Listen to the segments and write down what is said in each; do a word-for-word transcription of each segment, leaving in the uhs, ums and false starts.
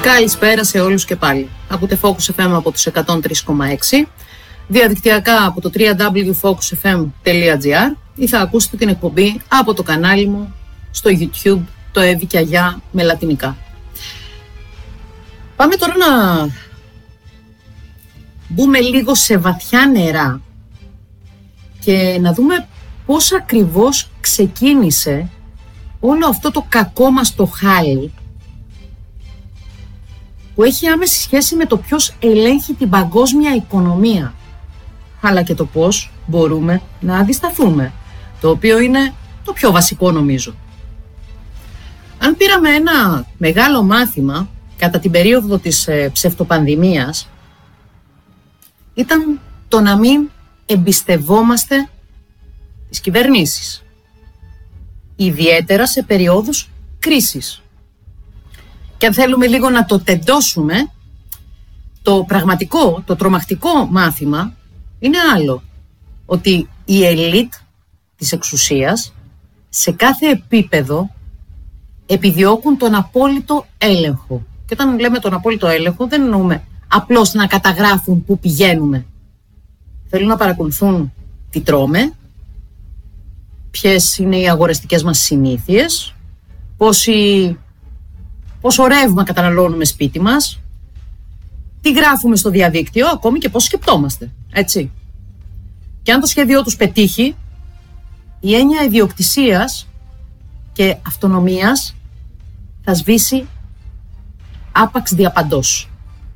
Καλησπέρα σε όλους και πάλι. Ακούτε Focus εφ εμ από τους εκατόν τρία κόμμα έξι, διαδικτυακά από το double-u double-u double-u τελεία focus f m τελεία g r ή θα ακούσετε την εκπομπή από το κανάλι μου στο YouTube, το Εύη και Αγιά με λατινικά. Πάμε τώρα να μπούμε λίγο σε βαθιά νερά και να δούμε πώς ακριβώς ξεκίνησε όλο αυτό το κακό μας το χάλι, που έχει άμεση σχέση με το ποιος ελέγχει την παγκόσμια οικονομία, αλλά και το πώς μπορούμε να αντισταθούμε, το οποίο είναι το πιο βασικό νομίζω. Αν πήραμε ένα μεγάλο μάθημα κατά την περίοδο της ε, ψευτοπανδημίας, ήταν το να μην εμπιστευόμαστε τις κυβερνήσεις, ιδιαίτερα σε περιόδους κρίσης. Και αν θέλουμε λίγο να το τεντώσουμε, το πραγματικό, το τρομακτικό μάθημα είναι άλλο. Ότι η ελίτ της εξουσίας σε κάθε επίπεδο επιδιώκουν τον απόλυτο έλεγχο. Και όταν λέμε τον απόλυτο έλεγχο δεν εννοούμε απλώς να καταγράφουν πού πηγαίνουμε. Θέλουν να παρακολουθούν τι τρώμε, ποιες είναι οι αγοραστικές μας συνήθειες, πόσοι... πόσο ρεύμα καταναλώνουμε σπίτι μας, τι γράφουμε στο διαδίκτυο, ακόμη και πώς σκεπτόμαστε, έτσι. Και αν το σχέδιό τους πετύχει, η έννοια ιδιοκτησίας και αυτονομίας θα σβήσει άπαξ διαπαντός.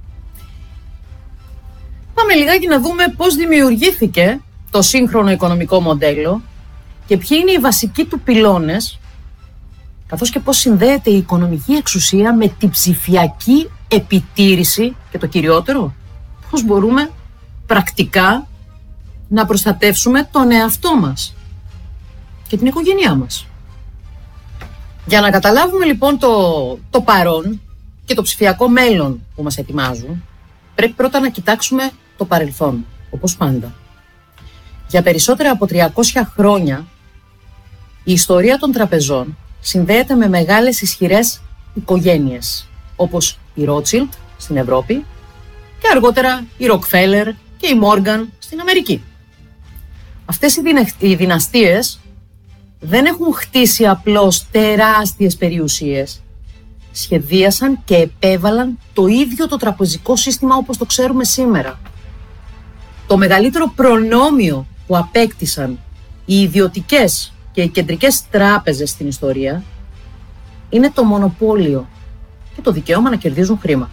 Πάμε λιγάκι να δούμε πώς δημιουργήθηκε το σύγχρονο οικονομικό μοντέλο και ποιοι είναι οι βασικοί του πυλώνες, καθώς και πώς συνδέεται η οικονομική εξουσία με την ψηφιακή επιτήρηση και το κυριότερο, πώς μπορούμε πρακτικά να προστατεύσουμε τον εαυτό μας και την οικογένειά μας. Για να καταλάβουμε λοιπόν το, το παρόν και το ψηφιακό μέλλον που μας ετοιμάζουν, πρέπει πρώτα να κοιτάξουμε το παρελθόν, όπως πάντα. Για περισσότερα από τριακόσια χρόνια, η ιστορία των τραπεζών συνδέεται με μεγάλες ισχυρές οικογένειες, όπως η Rothschild στην Ευρώπη και αργότερα η Rockefeller και η Morgan στην Αμερική. Αυτές οι, δυνα... οι δυναστείες δεν έχουν χτίσει απλώς τεράστιες περιουσίες, σχεδίασαν και επέβαλαν το ίδιο το τραπεζικό σύστημα όπως το ξέρουμε σήμερα. Το μεγαλύτερο προνόμιο που απέκτησαν οι ιδιωτικές και οι κεντρικές τράπεζες στην ιστορία είναι το μονοπόλιο και το δικαίωμα να κερδίζουν χρήμα.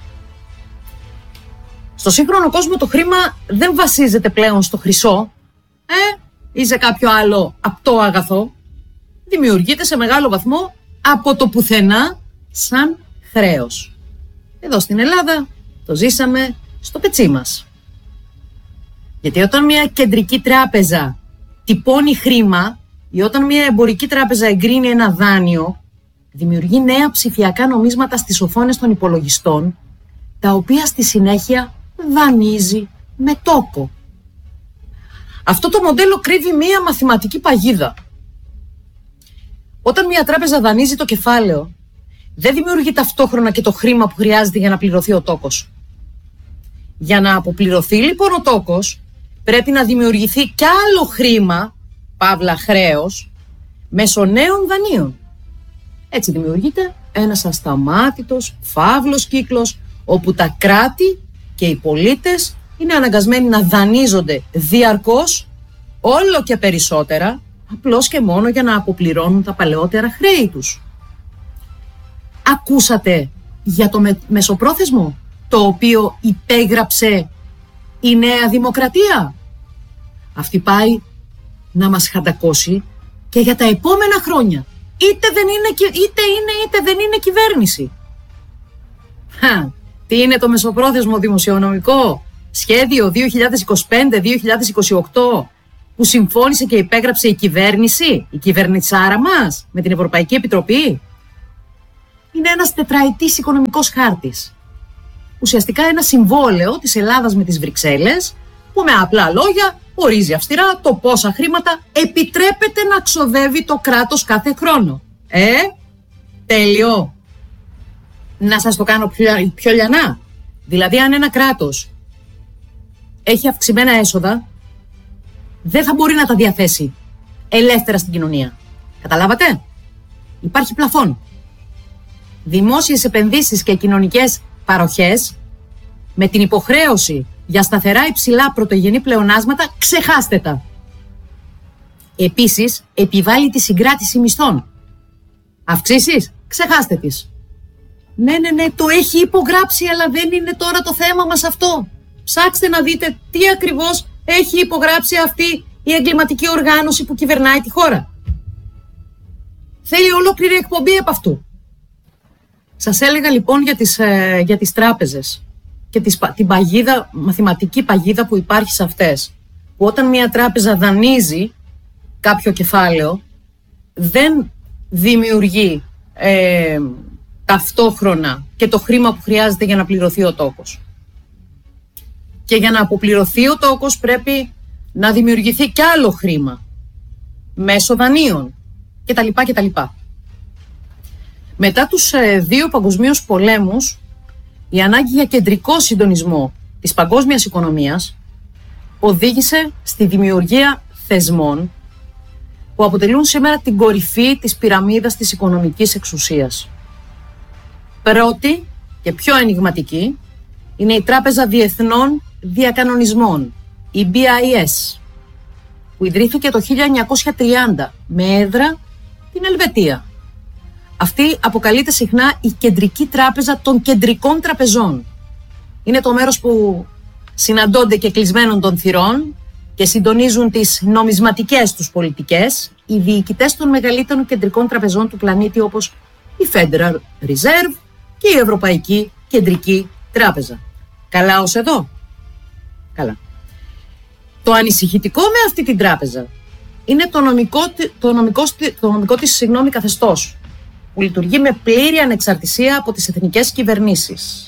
Στο σύγχρονο κόσμο το χρήμα δεν βασίζεται πλέον στο χρυσό ε, ή σε κάποιο άλλο απτό αγαθό. Δημιουργείται σε μεγάλο βαθμό από το πουθενά σαν χρέος. Εδώ στην Ελλάδα το ζήσαμε στο πετσί μας. Γιατί όταν μια κεντρική τράπεζα τυπώνει χρήμα ή όταν μια εμπορική τράπεζα εγκρίνει ένα δάνειο, δημιουργεί νέα ψηφιακά νομίσματα στις οθόνες των υπολογιστών, τα οποία στη συνέχεια δανείζει με τόκο. Αυτό το μοντέλο κρύβει μια μαθηματική παγίδα. Όταν μια τράπεζα δανείζει το κεφάλαιο, δεν δημιουργεί ταυτόχρονα και το χρήμα που χρειάζεται για να πληρωθεί ο τόκος. Για να αποπληρωθεί λοιπόν ο τόκος, πρέπει να δημιουργηθεί κι άλλο χρήμα, παύλα χρέος, μέσω νέων δανείων. Έτσι δημιουργείται ένας ασταμάτητος φαύλος κύκλος, όπου τα κράτη και οι πολίτες είναι αναγκασμένοι να δανείζονται διαρκώς, όλο και περισσότερα, απλώς και μόνο για να αποπληρώνουν τα παλαιότερα χρέη τους. Ακούσατε για το με- μεσοπρόθεσμο, το οποίο υπέγραψε η Νέα Δημοκρατία? Αυτή πάει να μας χαντακώσει και για τα επόμενα χρόνια. Είτε, δεν είναι, είτε είναι είτε δεν είναι κυβέρνηση. Χα, τι είναι το μεσοπρόθεσμο δημοσιονομικό σχέδιο δύο χιλιάδες είκοσι πέντε με δύο χιλιάδες είκοσι οκτώ που συμφώνησε και υπέγραψε η κυβέρνηση, η κυβερνητσάρα μας, με την Ευρωπαϊκή Επιτροπή? Είναι ένας τετραετής οικονομικός χάρτης. Ουσιαστικά ένα συμβόλαιο της Ελλάδας με τις Βρυξέλλες, που με απλά λόγια ορίζει αυστηρά το πόσα χρήματα επιτρέπεται να ξοδεύει το κράτος κάθε χρόνο. Ε, τέλειο. Να σας το κάνω πιο, πιο λιανά. Δηλαδή, αν ένα κράτος έχει αυξημένα έσοδα, δεν θα μπορεί να τα διαθέσει ελεύθερα στην κοινωνία. Καταλάβατε? Υπάρχει πλαφόν. Δημόσιες επενδύσεις και κοινωνικές παροχές με την υποχρέωση για σταθερά υψηλά πρωτογενή πλεονάσματα, ξεχάστε τα. Επίσης, επιβάλλει τη συγκράτηση μισθών. Αυξήσεις, ξεχάστε τις. Ναι, ναι, ναι, το έχει υπογράψει, αλλά δεν είναι τώρα το θέμα μας αυτό. Ψάξτε να δείτε τι ακριβώς έχει υπογράψει αυτή η εγκληματική οργάνωση που κυβερνάει τη χώρα. Θέλει ολόκληρη εκπομπή από αυτού. Σας έλεγα λοιπόν για τις, ε, για τις τράπεζες και τις, την παγίδα, μαθηματική παγίδα που υπάρχει σε αυτές. Που όταν μια τράπεζα δανείζει κάποιο κεφάλαιο, δεν δημιουργεί ε, ταυτόχρονα και το χρήμα που χρειάζεται για να πληρωθεί ο τόκος. Και για να αποπληρωθεί ο τόκος πρέπει να δημιουργηθεί κι άλλο χρήμα μέσω δανείων κτλ. κτλ. Μετά τους ε, δύο παγκοσμίους πολέμους, η ανάγκη για κεντρικό συντονισμό της παγκόσμιας οικονομίας οδήγησε στη δημιουργία θεσμών που αποτελούν σήμερα την κορυφή της πυραμίδας της οικονομικής εξουσίας. Πρώτη και πιο ενιγματική είναι η Τράπεζα Διεθνών Διακανονισμών, η μπι άι ες, που ιδρύθηκε το χίλια εννιακόσια τριάντα με έδρα την Ελβετία. Αυτή αποκαλείται συχνά η κεντρική τράπεζα των κεντρικών τραπεζών. Είναι το μέρος που συναντώνται και κλεισμένων των θυρών και συντονίζουν τις νομισματικές τους πολιτικές οι διοικητές των μεγαλύτερων κεντρικών τραπεζών του πλανήτη, όπως η Federal Reserve και η Ευρωπαϊκή Κεντρική Τράπεζα. Καλά ως εδώ? Καλά. Το ανησυχητικό με αυτή την τράπεζα είναι το νομικό, το νομικό, το νομικό της συγγνώμη, καθεστώς, που λειτουργεί με πλήρη ανεξαρτησία από τις εθνικές κυβερνήσεις.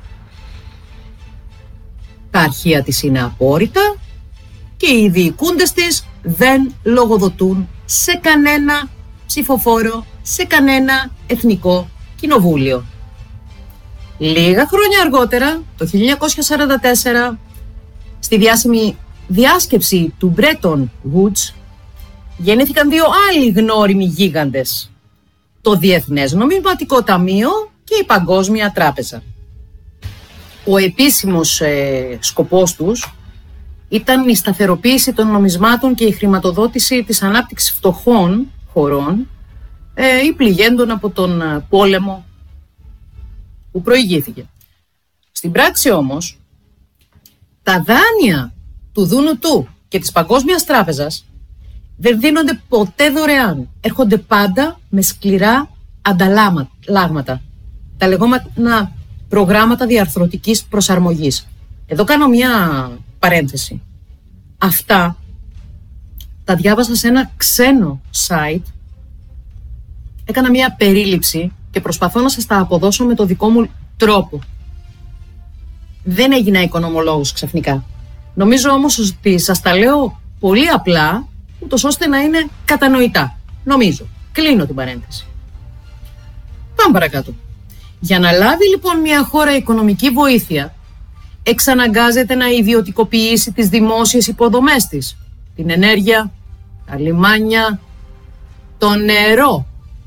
Τα αρχεία της είναι απόρριτα και οι διοικούντες της δεν λογοδοτούν σε κανένα ψηφοφόρο, σε κανένα εθνικό κοινοβούλιο. Λίγα χρόνια αργότερα, το χίλια εννιακόσια σαράντα τέσσερα, στη διάσημη διάσκεψη του Bretton Woods, γεννήθηκαν δύο άλλοι γνώριμοι γίγαντες, το Διεθνές Νομισματικό Ταμείο και η Παγκόσμια Τράπεζα. Ο επίσημος ε, σκοπός τους ήταν η σταθεροποίηση των νομισμάτων και η χρηματοδότηση της ανάπτυξης φτωχών χωρών ε, ή πληγέντων από τον ε, πόλεμο που προηγήθηκε. Στην πράξη όμως, τα δάνεια του Δουνουτού και της Παγκόσμιας Τράπεζας δεν δίνονται ποτέ δωρεάν. Έρχονται πάντα με σκληρά ανταλλάγματα. Τα λεγόμενα προγράμματα διαρθρωτικής προσαρμογής. Εδώ κάνω μια παρένθεση. Αυτά τα διάβασα σε ένα ξένο site. Έκανα μια περίληψη και προσπαθώ να σας τα αποδώσω με το δικό μου τρόπο. Δεν έγινα οικονομολόγος ξαφνικά. Νομίζω όμως ότι σας τα λέω πολύ απλά, ούτως ώστε να είναι κατανοητά. Νομίζω. Κλείνω την παρένθεση. Πάμε παρακάτω. Για να λάβει λοιπόν μια χώρα οικονομική βοήθεια, εξαναγκάζεται να ιδιωτικοποιήσει τις δημόσιες υποδομές της. Την ενέργεια, τα λιμάνια, το νερό.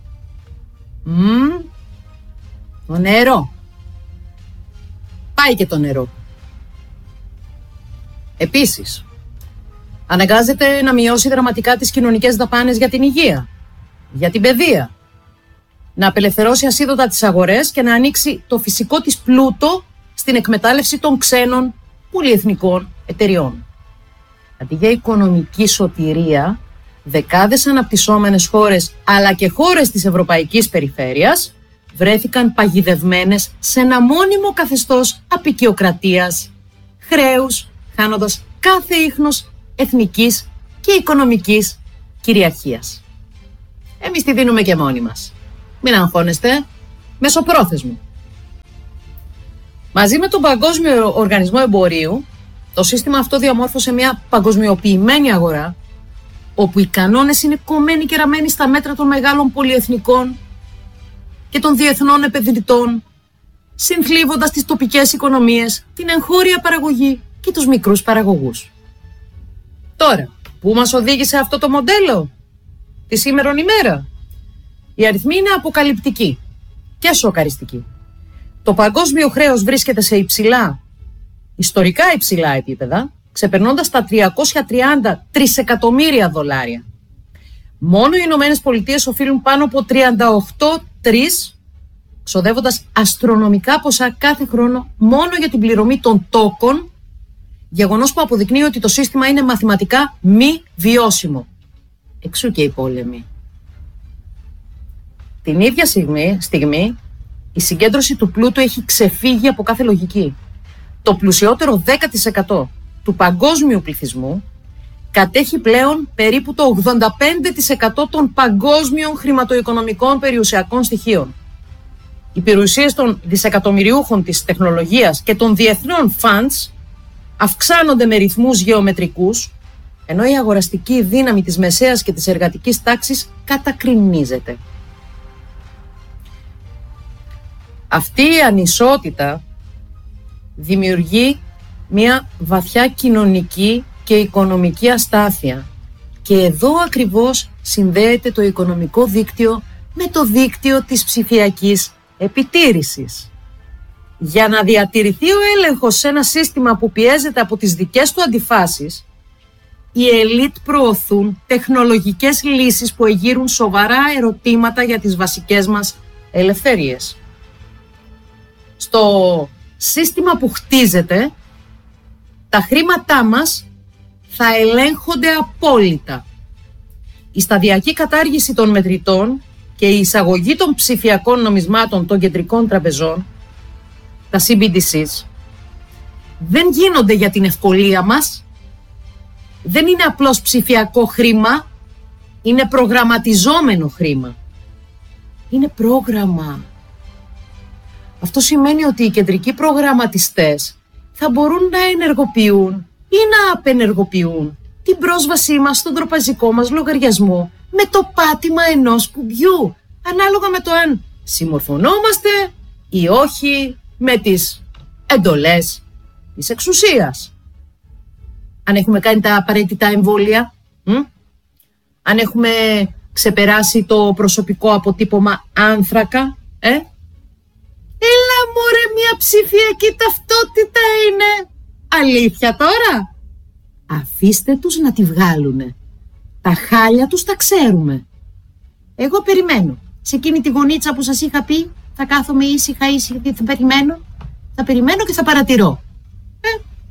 Μμμ, το νερό. Πάει και το νερό. Επίσης, αναγκάζεται να μειώσει δραματικά τις κοινωνικές δαπάνες για την υγεία, για την παιδεία, να απελευθερώσει ασίδωτα τις αγορές και να ανοίξει το φυσικό της πλούτο στην εκμετάλλευση των ξένων πολυεθνικών εταιριών. Αντί για οικονομική σωτηρία, δεκάδες αναπτυσσόμενες χώρες αλλά και χώρες της ευρωπαϊκής περιφέρειας βρέθηκαν παγιδευμένες σε ένα μόνιμο καθεστώς αποικιοκρατίας, χρέους, χάνοντας κάθε ίχνος εθνικής και οικονομικής κυριαρχίας. Εμείς τη δίνουμε και μόνοι μας. Μην αγχώνεστε, μεσοπρόθεσμο. Μαζί με τον Παγκόσμιο Οργανισμό Εμπορίου, το σύστημα αυτό διαμόρφωσε μια παγκοσμιοποιημένη αγορά, όπου οι κανόνες είναι κομμένοι και ραμμένοι στα μέτρα των μεγάλων πολυεθνικών και των διεθνών επενδυτών συνθλίβοντας τις τοπικές οικονομίες, την εγχώρια παραγωγή και τους μικρούς παραγωγούς. Τώρα, πού μας οδήγησε αυτό το μοντέλο τη σήμερον ημέρα? Οι αριθμοί είναι αποκαλυπτικοί και σοκαριστικοί. Το παγκόσμιο χρέος βρίσκεται σε υψηλά, ιστορικά υψηλά επίπεδα, ξεπερνώντας τα τριακόσια τριάντα τρισεκατομμύρια δολάρια. Μόνο οι Ηνωμένες Πολιτείες οφείλουν πάνω από τριάντα οκτώ τρεις, ξοδεύοντας αστρονομικά ποσά κάθε χρόνο μόνο για την πληρωμή των τόκων, γεγονός που αποδεικνύει ότι το σύστημα είναι μαθηματικά μη βιώσιμο. Εξού και οι πόλεμοι. Την ίδια στιγμή, στιγμή, η συγκέντρωση του πλούτου έχει ξεφύγει από κάθε λογική. Το πλουσιότερο δέκα τοις εκατό του παγκόσμιου πληθυσμού κατέχει πλέον περίπου το ογδόντα πέντε τοις εκατό των παγκόσμιων χρηματοοικονομικών περιουσιακών στοιχείων. Οι περιουσίες των δισεκατομμυριούχων της τεχνολογίας και των διεθνών funds αυξάνονται με ρυθμούς γεωμετρικούς, ενώ η αγοραστική δύναμη της μεσαίας και της εργατικής τάξης κατακρινίζεται. Αυτή η ανισότητα δημιουργεί μια βαθιά κοινωνική και οικονομική αστάθεια. Και εδώ ακριβώς συνδέεται το οικονομικό δίκτυο με το δίκτυο της ψηφιακής επιτήρησης. Για να διατηρηθεί ο έλεγχος σε ένα σύστημα που πιέζεται από τις δικές του αντιφάσεις, οι ελίτ προωθούν τεχνολογικές λύσεις που εγείρουν σοβαρά ερωτήματα για τις βασικές μας ελευθερίες. Στο σύστημα που χτίζεται, τα χρήματά μας θα ελέγχονται απόλυτα. Η σταδιακή κατάργηση των μετρητών και η εισαγωγή των ψηφιακών νομισμάτων των κεντρικών τραπεζών, τα σι μπι ντι σις, δεν γίνονται για την ευκολία μας, δεν είναι απλώς ψηφιακό χρήμα, είναι προγραμματιζόμενο χρήμα. Είναι πρόγραμμα. Αυτό σημαίνει ότι οι κεντρικοί προγραμματιστές θα μπορούν να ενεργοποιούν ή να απενεργοποιούν την πρόσβασή μας στον τραπεζικό μας λογαριασμό με το πάτημα ενός κουμπιού, ανάλογα με το αν συμμορφωνόμαστε ή όχι με τις εντολές της εξουσίας. Αν έχουμε κάνει τα απαραίτητα εμβόλια, μ? αν έχουμε ξεπεράσει το προσωπικό αποτύπωμα άνθρακα, ε? Έλα μωρέ, μια ψηφιακή ταυτότητα είναι. Αλήθεια τώρα? Αφήστε τους να τη βγάλουνε. Τα χάλια τους τα ξέρουμε. Εγώ περιμένω. Σε εκείνη τη γωνίτσα που σας είχα πει, θα κάθομαι ήσυχα ήσυχα και θα περιμένω. Θα περιμένω και θα παρατηρώ. Ε,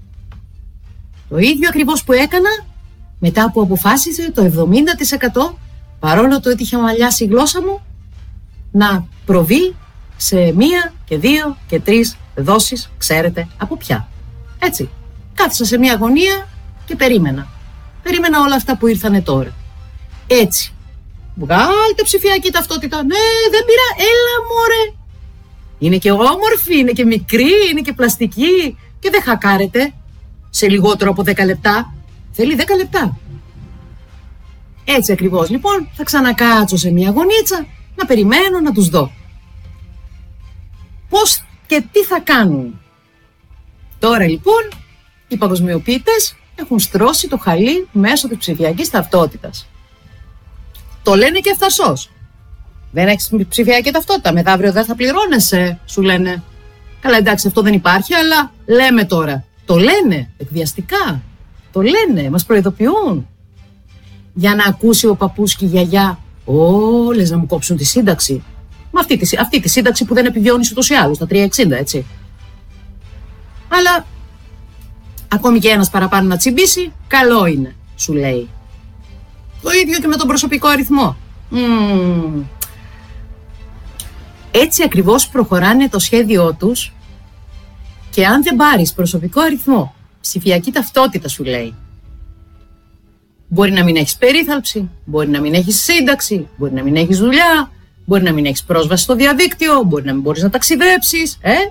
το ίδιο ακριβώς που έκανα μετά που αποφάσισε το εβδομήντα τοις εκατό, παρόλο το ότι είχε μαλλιάσει η γλώσσα μου, να προβεί σε μία και δύο και τρεις δόσεις, ξέρετε από ποια. Έτσι, κάθισα σε μία γωνία και περίμενα. Περίμενα όλα αυτά που ήρθανε τώρα. Έτσι, βγάλτε ψηφιακή ταυτότητα. Ναι, δεν πειρά, έλα μωρέ. Είναι και όμορφη, είναι και μικρή, είναι και πλαστική και δεν χακάρεται σε λιγότερο από δέκα λεπτά. Θέλει δέκα λεπτά. Έτσι ακριβώς, λοιπόν, θα ξανακάτσω σε μία γωνίτσα να περιμένω να τους δω. Πώς και τι θα κάνουν. Τώρα λοιπόν οι παγκοσμιοποιητές έχουν στρώσει το χαλί μέσω της ψηφιακής ταυτότητας. Το λένε και ευθαρσώς. Δεν έχεις ψηφιακή ταυτότητα, μεθαύριο δεν θα πληρώνεσαι, σου λένε. Καλά, εντάξει, αυτό δεν υπάρχει, αλλά λέμε τώρα. Το λένε εκβιαστικά. Το λένε, μας προειδοποιούν. Για να ακούσει ο παππούς και η γιαγιά, όλες να μου κόψουν τη σύνταξη. Με αυτή τη, αυτή τη σύνταξη που δεν επιβιώνεις ούτως ή άλλως, τα τρία εξήντα, έτσι. Αλλά ακόμη και ένας παραπάνω να τσιμπήσει, καλό είναι, σου λέει. Το ίδιο και με τον προσωπικό αριθμό. Mm. Έτσι ακριβώς προχωράνε το σχέδιό τους και αν δεν πάρεις προσωπικό αριθμό, ψηφιακή ταυτότητα σου λέει, μπορεί να μην έχεις περίθαλψη, μπορεί να μην έχεις σύνταξη, μπορεί να μην έχεις δουλειά, μπορεί να μην έχεις πρόσβαση στο διαδίκτυο, μπορεί να μην μπορείς να ταξιδέψεις, ε?